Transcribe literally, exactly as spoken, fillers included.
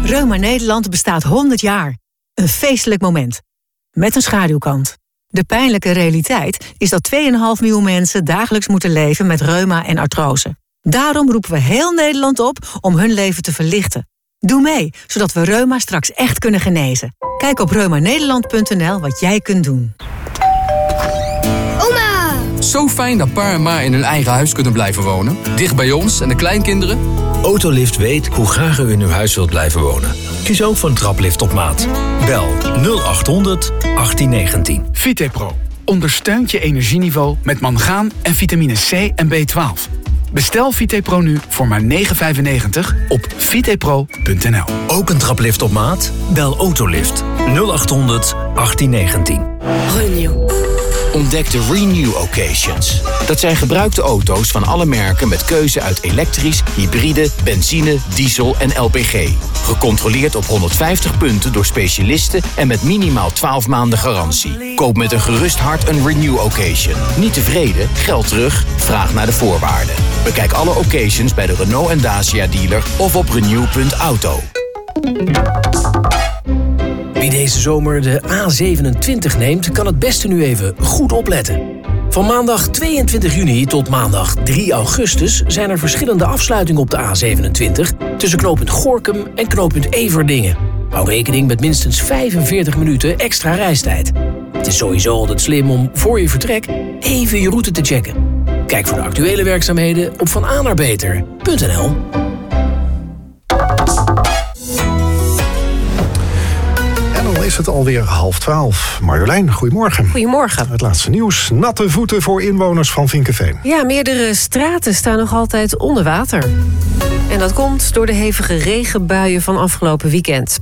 Reuma Nederland bestaat honderd jaar. Een feestelijk moment. Met een schaduwkant. De pijnlijke realiteit is dat twee komma vijf miljoen mensen dagelijks moeten leven met reuma en artrose. Daarom roepen we heel Nederland op om hun leven te verlichten. Doe mee, zodat we reuma straks echt kunnen genezen. Kijk op reuma nederland punt n l wat jij kunt doen. Oma! Zo fijn dat pa en ma in hun eigen huis kunnen blijven wonen. Dicht bij ons en de kleinkinderen. Autolift weet hoe graag u in uw huis wilt blijven wonen. Kies ook voor een traplift op maat. Bel nul acht honderd achttien negentien. Vitepro ondersteunt je energieniveau met mangaan en vitamine C en B twaalf. Bestel Vitepro nu voor maar negen vijfennegentig op vitepro punt n l. Ook een traplift op maat? Bel Autolift nul acht honderd achttien negentien. Renew. Ontdek de Renew Occasions. Dat zijn gebruikte auto's van alle merken met keuze uit elektrisch, hybride, benzine, diesel en L P G. Gecontroleerd op honderdvijftig punten door specialisten en met minimaal twaalf maanden garantie. Koop met een gerust hart een Renew Occasion. Niet tevreden? Geld terug? Vraag naar de voorwaarden. Bekijk alle occasions bij de Renault en Dacia dealer of op renew punt auto. Wie deze zomer de A zevenentwintig neemt, kan het beste nu even goed opletten. Van maandag tweeëntwintig juni tot maandag drie augustus zijn er verschillende afsluitingen op de A zevenentwintig tussen knooppunt Gorinchem en knooppunt Everdingen. Hou rekening met minstens vijfenveertig minuten extra reistijd. Het is sowieso altijd slim om voor je vertrek even je route te checken. Kijk voor de actuele werkzaamheden op van a naar beter punt n l. Is het alweer half twaalf. Marjolein, goedemorgen. Goedemorgen. Het laatste nieuws. Natte voeten voor inwoners van Vinkeveen. Ja, meerdere straten staan nog altijd onder water. En dat komt door de hevige regenbuien van afgelopen weekend.